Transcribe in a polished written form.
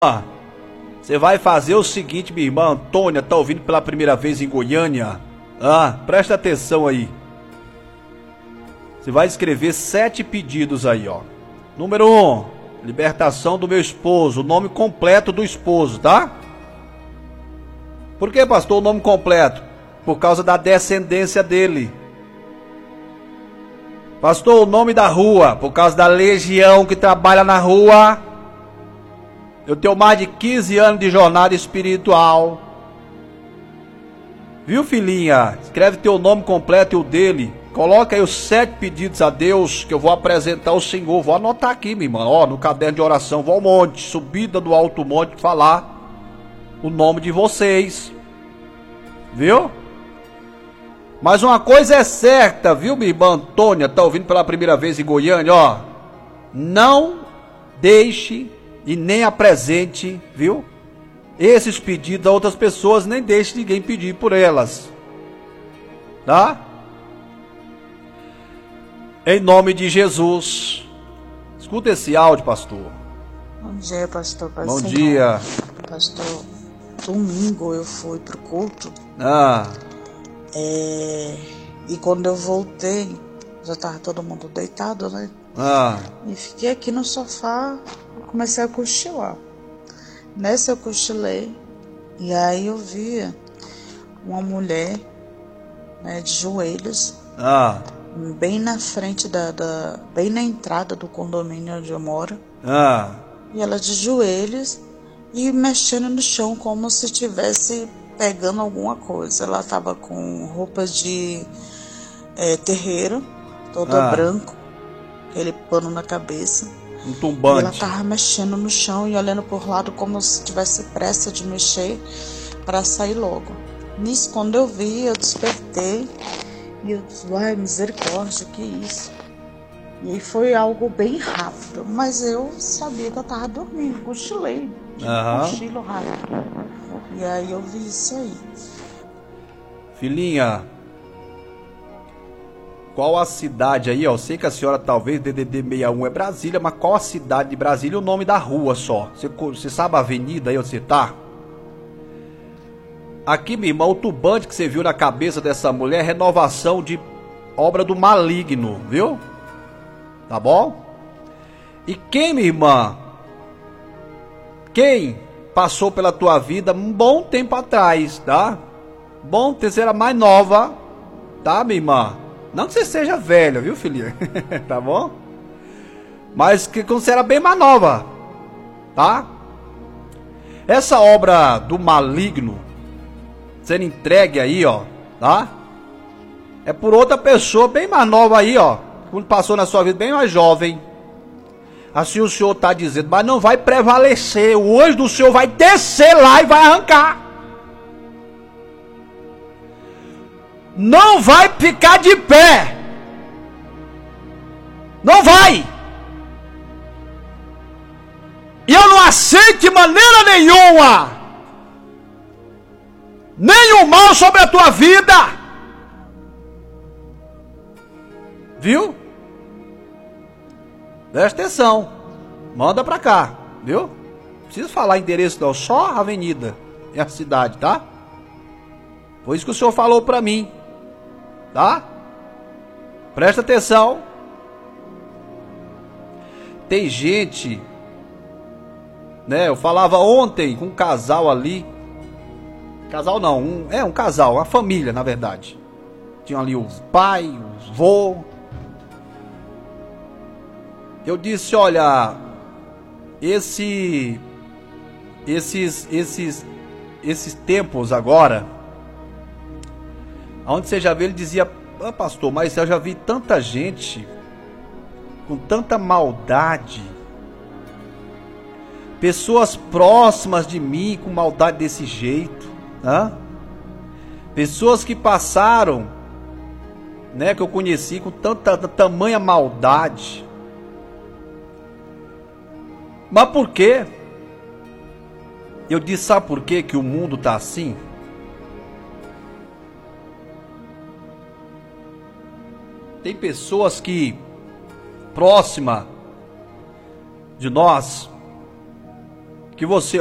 Ah, você vai fazer o seguinte, minha irmã Antônia, tá ouvindo pela primeira vez em Goiânia? Presta atenção aí. Você vai escrever 7 pedidos aí, ó. Número 1, libertação do meu esposo, o nome completo do esposo, tá? Por que, pastor, o nome completo? Por causa da descendência dele. Pastor, o nome da rua, por causa da legião que trabalha na rua. Eu tenho mais de 15 anos de jornada espiritual. Viu, filhinha? Escreve teu nome completo e o dele. Coloca aí os 7 pedidos a Deus que eu vou apresentar ao Senhor. Vou anotar aqui, minha irmã, ó, no caderno de oração. Vou ao monte, subida do alto monte, falar o nome de vocês. Viu? Mas uma coisa é certa, viu, minha irmã Antônia? Tá ouvindo pela primeira vez em Goiânia, ó. Não deixe e nem apresente, viu, esses pedidos a outras pessoas, nem deixe ninguém pedir por elas, tá? Em nome de Jesus. Escuta esse áudio, pastor. Bom dia, pastor. Bom dia. Pastor, domingo eu fui pro culto. E quando eu voltei, já tava todo mundo deitado, né? E fiquei aqui no sofá, comecei a cochilar. Nessa eu cochilei, e aí eu via uma mulher, né, de joelhos, bem na frente bem na entrada do condomínio onde eu moro. E ela de joelhos e mexendo no chão como se estivesse pegando alguma coisa. Ela estava com roupas de terreiro, toda branco, aquele pano na cabeça. Um tumbante. E ela tava mexendo no chão e olhando por lado como se tivesse pressa de mexer para sair logo. Nisso, quando eu vi, eu despertei e eu disse, ai, misericórdia, que isso? E aí foi algo bem rápido, mas eu sabia que eu tava dormindo, cochilei, cochilo rápido. E aí eu vi isso aí. Filhinha, qual a cidade aí, ó? Eu sei que a senhora talvez DDD 61 é Brasília, mas qual a cidade de Brasília e o nome da rua só? Você sabe a avenida aí onde você tá? Aqui, minha irmã, o turbante que você viu na cabeça dessa mulher é renovação de obra do maligno, viu? Tá bom? E quem, minha irmã? Quem passou pela tua vida um bom tempo atrás, tá? Bom, você era mais nova, tá, minha irmã? Não que você seja velha, viu, filhinha? Tá bom? Mas que quando você era bem mais nova, tá? Essa obra do maligno sendo entregue aí, ó, tá? É por outra pessoa bem mais nova aí, ó. Quando passou na sua vida bem mais jovem. Assim o Senhor tá dizendo, mas não vai prevalecer. O anjo do Senhor vai descer lá e vai arrancar. Não vai ficar de pé. Não vai. E eu não aceito de maneira nenhuma nenhum mal sobre a tua vida. Viu? Presta atenção. Manda pra cá, viu? Não precisa falar endereço não, só a avenida e a cidade, tá? Foi isso que o Senhor falou pra mim. Tá? Presta atenção. Tem gente, né? Eu falava ontem com um casal ali. Casal não, um casal, uma família na verdade. Tinha ali o pai, o vô. Eu disse, olha, esses tempos agora, onde você já vê, ele dizia, pastor, mas eu já vi tanta gente com tanta maldade, pessoas próximas de mim com maldade desse jeito, pessoas que passaram, né, que eu conheci com tamanha maldade. Mas por quê? Eu disse, sabe por quê que o mundo tá assim? Tem pessoas que próxima de nós que você